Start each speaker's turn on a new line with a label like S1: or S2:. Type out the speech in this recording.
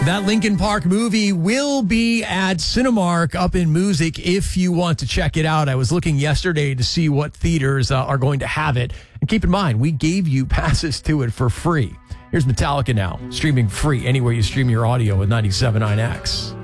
S1: That Linkin Park movie will be at Cinemark up in Music if you want to check it out. I was looking yesterday to see what theaters are going to have it. And keep in mind, we gave you passes to it for free. Here's Metallica now, streaming free anywhere you stream your audio with 97.9X.